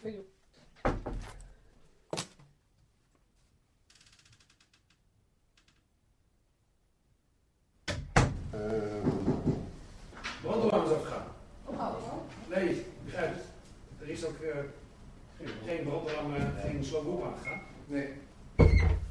Brandweer is afgegaan. Nee, ik begrijp het. Er is ook geen brandalarm, geen slowboom aangegaan. Nee.